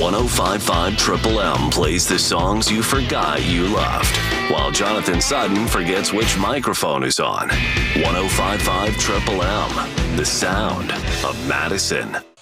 1055 Triple M plays the songs you forgot you loved, while Jonathan Sutton forgets which microphone is on. 1055 Triple M, the sound of Madison.